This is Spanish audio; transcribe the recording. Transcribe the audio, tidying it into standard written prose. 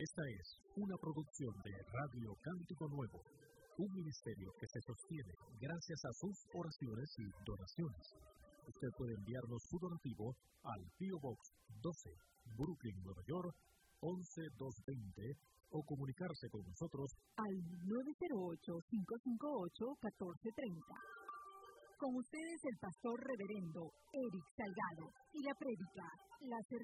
Esta es una producción de Radio Cántico Nuevo, un ministerio que se sostiene gracias a sus oraciones y donaciones. Usted puede enviarnos su donativo al P.O. Box 12, Brooklyn, Nueva York, 11220, o comunicarse con nosotros al 908-558-1430. Con ustedes el pastor reverendo Eric Salgado y la prédica, la